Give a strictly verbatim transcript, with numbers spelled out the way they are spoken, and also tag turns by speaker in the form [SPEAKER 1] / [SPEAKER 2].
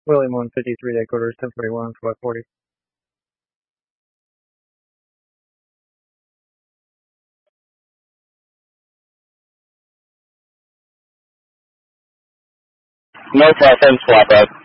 [SPEAKER 1] William one fifty-three, that quarter is ten forty-one, five forty.
[SPEAKER 2] No preference, swap out.